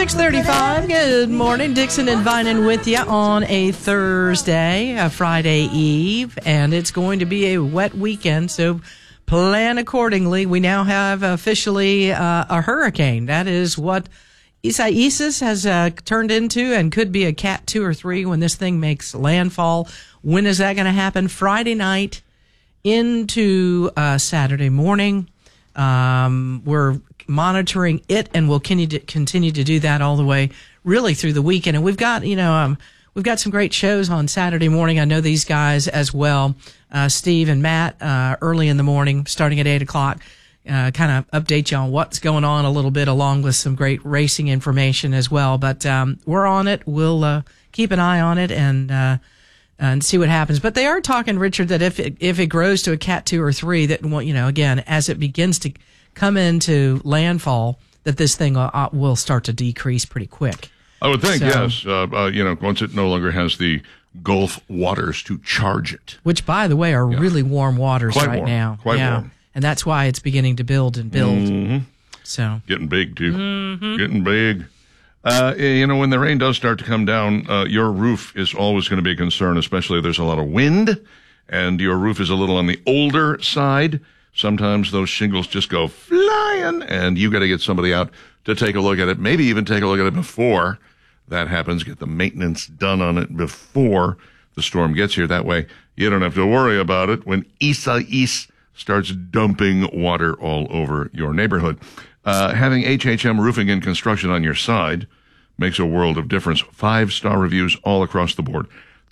6:35. Good morning. Dixon and Vinan with you on a Thursday, a Friday Eve, and it's going to be a wet weekend, so plan accordingly. We now have officially a hurricane. That is what Isaias has turned into and could be a Cat 2 or 3 when this thing makes landfall. When is that going to happen? Friday night into Saturday morning. We're monitoring it, and we'll continue to do that all the way really through the weekend. And we've got, we've got some great shows on Saturday morning. I know these guys as well, Steve and Matt, early in the morning, starting at 8 o'clock, kind of update you on what's going on a little bit, along with some great racing information as well. But we're on it. We'll keep an eye on it and see what happens. But they are talking, Richard, that if it grows to a Cat 2 or 3, that, again, as it begins to come into landfall, that this thing will start to decrease pretty quick. I would think, yes. Once it no longer has the Gulf waters to charge it. Which, by the way, are really warm waters Quite right warm. now. Quite warm. And that's why it's beginning to build and build. Mm-hmm. So getting big, too. Mm-hmm. Getting big. When the rain does start to come down, your roof is always going to be a concern, especially if there's a lot of wind and your roof is a little on the older side. Sometimes those shingles just go flying, and you got to get somebody out to take a look at it, maybe even take a look at it before that happens, get the maintenance done on it before the storm gets here. That way, you don't have to worry about it when Isaias starts dumping water all over your neighborhood. Having HHM Roofing and Construction on your side makes a world of difference. 5-star reviews all across the board.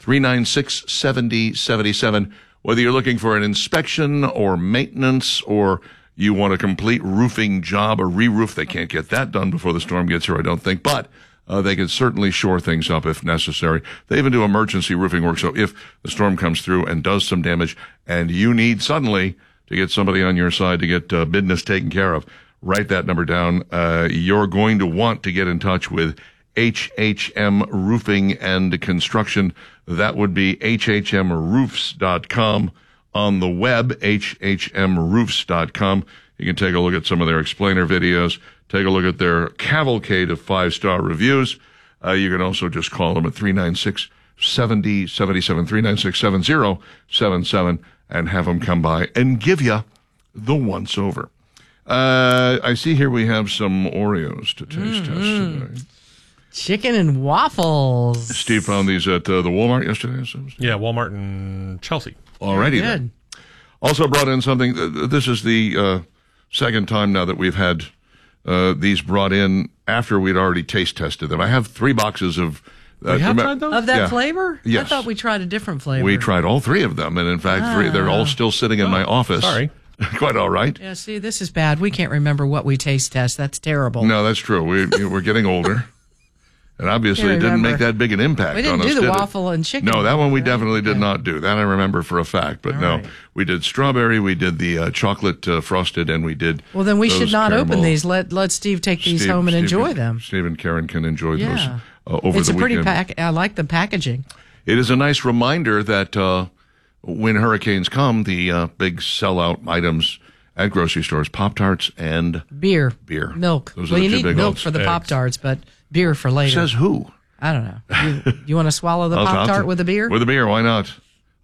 396-7077. Whether you're looking for an inspection or maintenance, or you want a complete roofing job, a re-roof, they can't get that done before the storm gets here, I don't think. But they can certainly shore things up if necessary. They even do emergency roofing work. So if the storm comes through and does some damage and you need suddenly to get somebody on your side to get business taken care of, write that number down. You're going to want to get in touch with HHM Roofing and Construction. That would be hhmroofs.com. On the web, hhmroofs.com. You can take a look at some of their explainer videos, take a look at their cavalcade of 5-star reviews. You can also just call them at 396-7077, 396-7077, and have them come by and give you the once-over. I see here we have some Oreos to taste test today. Chicken and waffles. Steve found these at the Walmart yesterday. Yeah, Walmart in Chelsea. Alrighty then. Also brought in something. This is the second time now that we've had these brought in after we'd already taste tested them. I have 3 boxes of... We have tried those? Of that flavor? Yes. I thought we tried a different flavor. We tried all 3 of them, and in fact, they're all still sitting in my office. Sorry. Quite all right. Yeah, see, this is bad. We can't remember what we taste test. That's terrible. No, that's true. We're getting older. And obviously, it didn't make that big an impact on us. We didn't do the waffle and chicken. No, that one we definitely did not do. That I remember for a fact. But no, we did strawberry, we did the chocolate frosted, and we did. Well, then we should not open these. Let Steve take these home and enjoy them. Steve and Karen can enjoy those over the weekend. It's a pretty pack. I like the packaging. It is a nice reminder that when hurricanes come, the big sellout items at grocery stores, Pop-Tarts and beer, milk. Well, you need milk for the Pop-Tarts, but beer for later. Says who? I don't know. You want to swallow the Pop-Tart with a beer? With a beer, why not?